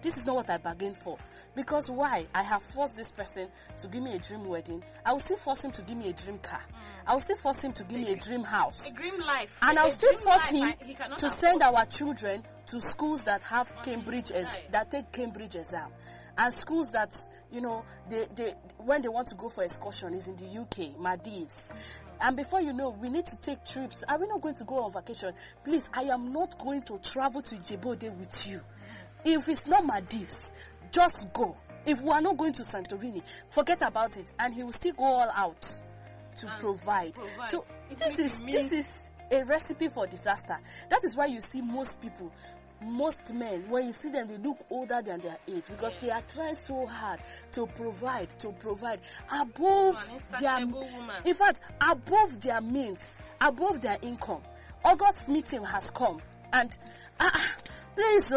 This is not what I bargained for. Because why? I have forced this person to give me a dream wedding. I will still force him to give me a dream car. I will still force him to give me a dream house. A dream life. And I will still force him to afford. send our children to schools that have that take Cambridge exam. And schools that, you know, they when they want to go for excursion is in the UK, Maldives. And before you know, we need to take trips. Are we not going to go on vacation? Please, I am not going to travel to Djibouti with you. If it's not Maldives, just go. If we are not going to Santorini, forget about it. And he will still go all out to provide. So this is a recipe for disaster. That is why you see most people, most men, when you see them, they look older than their age because they are trying so hard to provide above in fact, above their means, above their income. August meeting has come, and please,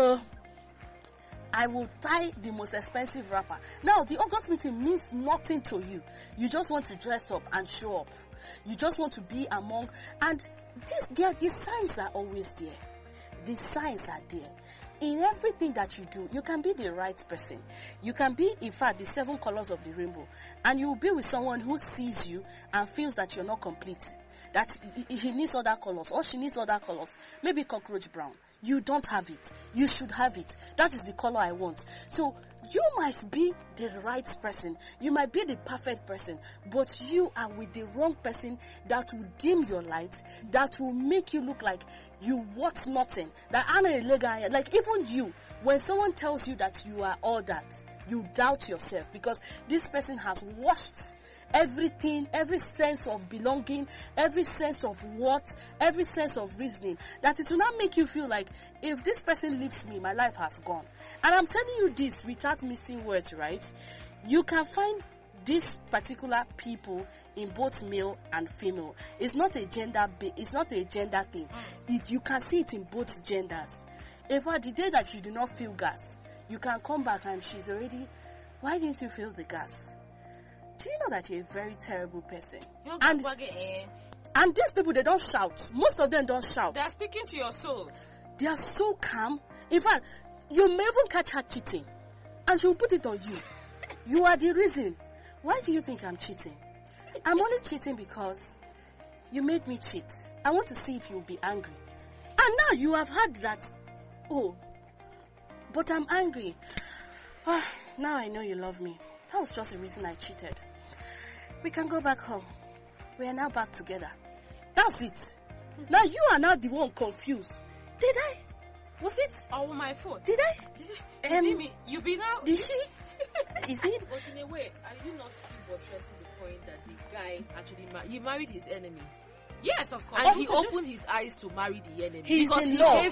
I will tie the most expensive wrapper. Now, the August meeting means nothing to you. You just want to dress up and show up. You just want to be among, and the signs are always there. The signs are there. In everything that you do, you can be the right person. You can be, in fact, the 7 colors of the rainbow. And you will be with someone who sees you and feels that you're not complete. That he needs other colors or she needs other colors. Maybe cockroach brown. You don't have it. You should have it. That is the color I want. So you might be the right person. You might be the perfect person. But you are with the wrong person that will dim your light. That will make you look like you want nothing. That I'm a lega. Like even you, when someone tells you that you are all that, you doubt yourself because this person has washed everything, every sense of belonging, every sense of worth, every sense of reasoning, that it will not make you feel like if this person leaves me, my life has gone. And I'm telling you this without missing words, right? You can find these particular people in both male and female. It's not a gender thing. You can see it in both genders. In fact, the day that you do not feel gas, you can come back and she's already, why didn't you feel the gas? Do you know that you're a very terrible person? And these people, they don't shout. Most of them don't shout. They are speaking to your soul. They are so calm. In fact, you may even catch her cheating. And she will put it on you. You are the reason. Why do you think I'm cheating? I'm only cheating because you made me cheat. I want to see if you'll be angry. And now you have heard that. Oh, but I'm angry. Now I know you love me. That was just the reason I cheated. We can go back home. We are now back together. That's it. Now you are now the one confused. Did I? Was it? Oh, my fault. Did I? You be now? Did she? Is it? But in a way, are you not still buttressing the point that the guy actually he married his enemy? Yes, of course. And he opened his eyes to marry the enemy. He's because in love.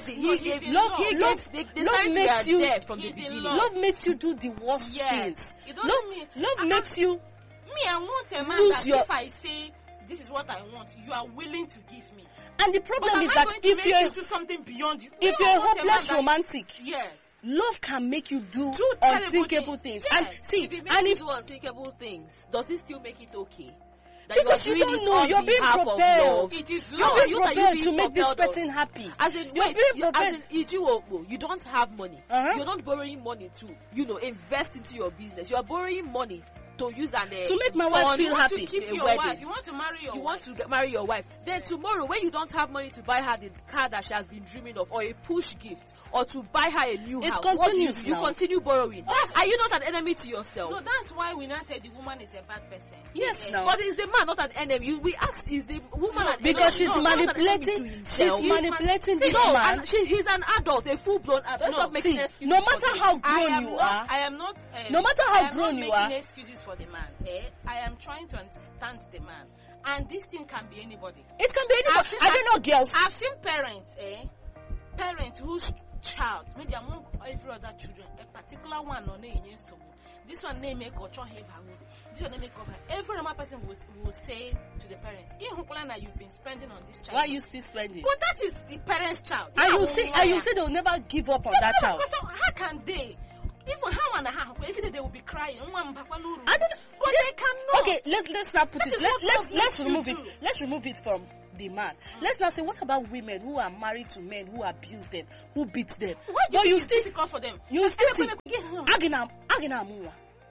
Love makes you there from the beginning. Love makes you do the worst things. Love makes you. Me, I want a man that if I say this is what I want, you are willing to give me. And the problem is that if you're do something beyond you, if you're a hopeless romantic, yes, love can make you do unthinkable things. Yes. And see, if it makes you do unthinkable things, does it still make it okay? That because you don't know, you're being propelled. It is you're being propelled to make this person happy. As in, you don't have money. You're not borrowing money to, invest into your business. You are borrowing money to use to make my wife feel happy. To keep your wife. You want to marry your wife. You want to marry your wife. Then tomorrow, when you don't have money to buy her the car that she has been dreaming of, or a push gift, or to buy her a new house, continues you continue borrowing. Are you not an enemy to yourself? No, that's why we now say the woman is a bad person. Yes, no. But is the man not an enemy? We asked, is the woman an enemy? Because she's manipulating. She's manipulating this man. And he's an adult, a full-blown adult. Stop making excuses. No matter how grown you are, I am not. No matter how grown you are, making excuses for the man. I am trying to understand the man, and this thing can be anybody. It can be anybody. I don't know, girls. I've seen parents whose child, maybe among every other children, a particular one on this one name make or this one name make over. Every other person will say to the parents, you've been spending on this child. Why are you still spending? But that is the parents' child. And you say they will never give up on that child. How can they? Even how and how, every day they will be crying. I don't know. But they cannot. Okay, let's not put it. Let's remove it. Let's remove it from the man. Let's now say, what about women who are married to men who abuse them, who beat them? Why do you think it's difficult for them? You still see. Agina muwa.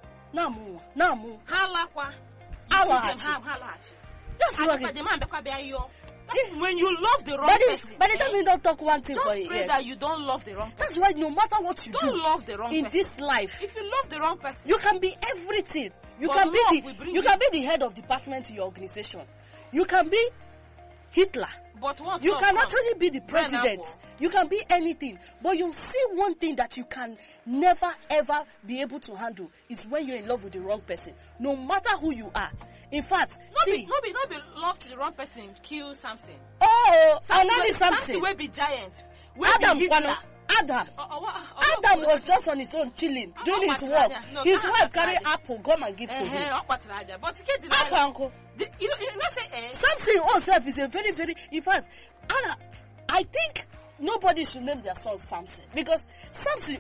Namu. Halakwa. Halachi. That's what the man when you love the wrong person. By the time you don't talk one thing just for it. Pray that you don't love the wrong person. That's why no matter what you don't love the wrong in person. this life, if you love the wrong person, you can be everything. You but can be the head of department in your organization. You can be Hitler. But once you can actually be the president. You can be anything. But you see one thing that you can never ever be able to handle is when you're in love with the wrong person. No matter who you are. In fact, not be love to the wrong person. Kill Samson. Oh, Samson will be giant. Adam was just on his own chilling, doing his work. His wife carry apple, come and give to him. But uncle. You know say Samson himself is a very, very. In fact, Anna, I think nobody should name their son Samson because Samson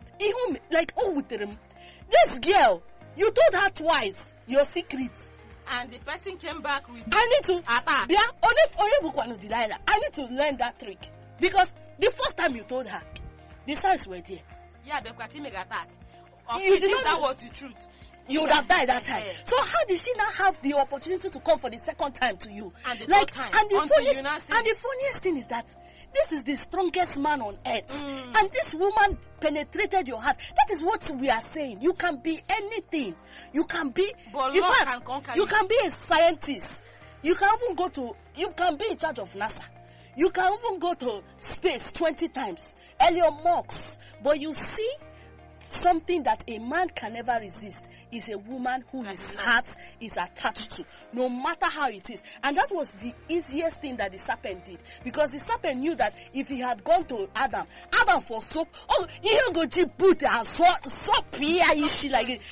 with them. This girl, you told her twice your secret. And the person came back with I need to attack. Yeah, Delilah. I need to learn that trick. Because the first time you told her, the signs were there. Yeah, the question make attack. You did not that was the truth. You would have died that time. So how did she not have the opportunity to come for the second time to you? And the third time. And the funniest thing is that this is the strongest man on earth. And this woman penetrated your heart. That is what we are saying. You can be anything. You can be, you can be a scientist. You can be in charge of NASA. You can even go to space 20 times. Elon Musk. But you see, something that a man can never resist is a woman who his heart is attached to, no matter how it is. And that was the easiest thing that the serpent did. Because the serpent knew that if he had gone to Adam for soap, he don't go to put and soap here, like it.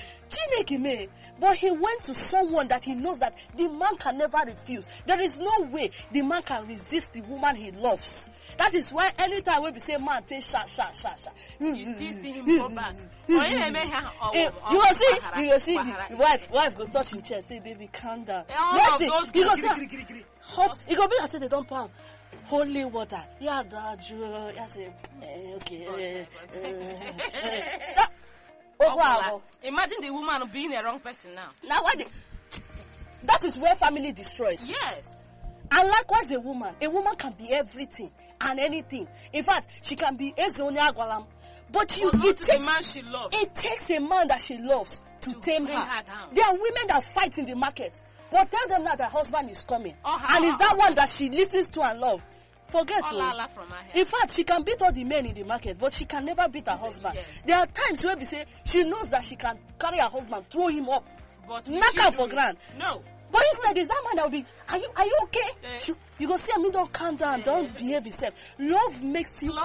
But he went to someone that he knows that the man can never refuse. There is no way the man can resist the woman he loves. That is why anytime we say man take sha. You still see him go back. You will see the wife go touch him chest, say baby calm down. Hot. It go be like say they don't pound holy water. Yeah, that you say okay. Imagine the woman being a wrong person now. Now that is where family destroys. Yes. And likewise a woman can be everything and anything. In fact, she can be Ezonia Agwalam. But it takes a man that she loves to tame her. There are women that fight in the market. But tell them that her husband is coming. And is that one that she listens to and loves. Forget to. In fact, she can beat all the men in the market, but she can never beat her husband. Yes. There are times where we say she knows that she can carry her husband, throw him up, knock her for ground. No. But instead, is that man that will be, are you okay? You go say, I mean, don't calm down, don't behave yourself. Love makes you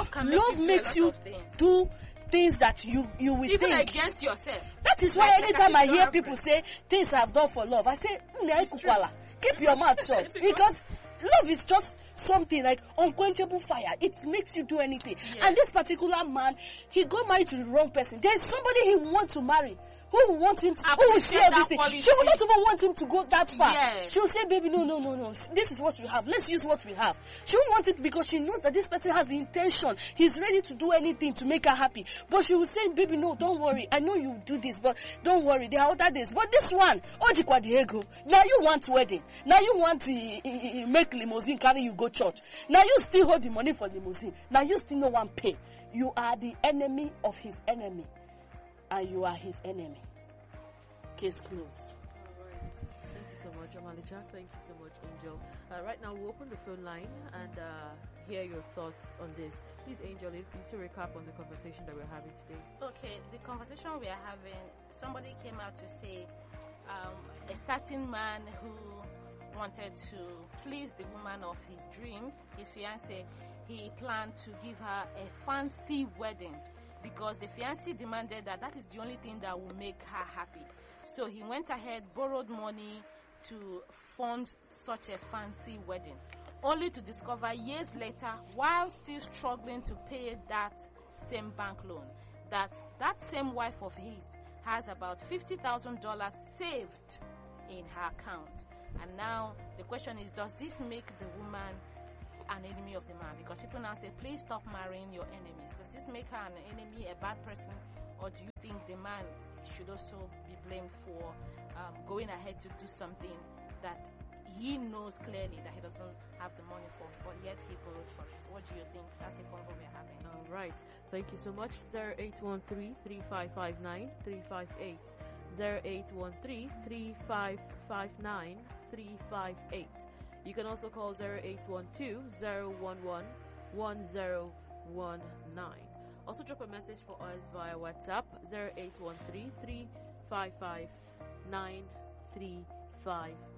do things that you will even think. Against yourself. That is why anytime I hear people say things I have done for love, I say, keep your mouth shut. Because love is just something like unquenchable fire. It makes you do anything. Yeah. And this particular man, he got married to the wrong person. There's somebody he wants to marry. Who will want him to, who will share this thing? She will not even want him to go that far. Yes. She will say, baby, no. This is what we have. Let's use what we have. She won't want it because she knows that this person has the intention. He's ready to do anything to make her happy. But she will say, baby, no, don't worry. I know you do this, but don't worry. There are other days. But this one, Ojikwa Diego, now you want wedding. Now you want to make limousine, carry you go church. Now you still hold the money for limousine. Now you still no one pay. You are the enemy of his enemy. And you are his enemy. Case closed. All right. Thank you so much, Omalicha. Thank you so much, Angel. Right now, we'll open the phone line and hear your thoughts on this. Please, Angel, if you to recap on the conversation that we're having today. Okay, the conversation we are having, somebody came out to say a certain man who wanted to please the woman of his dream, his fiancée, he planned to give her a fancy wedding. Because the fiancé demanded that is the only thing that will make her happy. So he went ahead, borrowed money to fund such a fancy wedding. Only to discover years later, while still struggling to pay that same bank loan, that same wife of his has about $50,000 saved in her account. And now the question is, does this make the woman an enemy of the man? Because people now say, please stop marrying your enemies. Does this make her an enemy, a bad person, or do you think think the man should also be blamed for going ahead to do something that he knows clearly that he doesn't have the money for, but yet he borrowed for it? What do you think? That's the convo we're having. All right. Thank you so much. 0813-3559-358. 0813-3559-358. You can also call 0812-011-1019. Also drop a message for us via WhatsApp 0813-355-935.